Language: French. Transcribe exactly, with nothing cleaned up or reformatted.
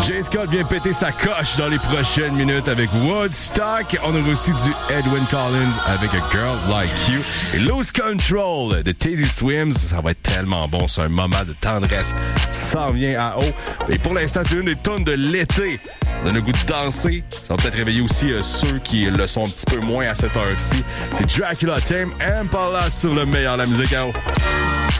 Jay Scott vient péter sa coche dans les prochaines minutes avec Woodstock. On a reçu du Edwyn Collins avec A Girl Like You. Et Lose Control de Teddy Swims. Ça va être tellement bon. C'est un moment de tendresse. Ça vient à haut. Et pour l'instant, c'est une des tonnes de l'été. Ça donne le goût de danser. Ça va peut-être réveiller aussi euh, ceux qui le sont un petit peu moins à cette heure-ci. C'est Dracula Tame Impala sur le meilleur de la musique à haut.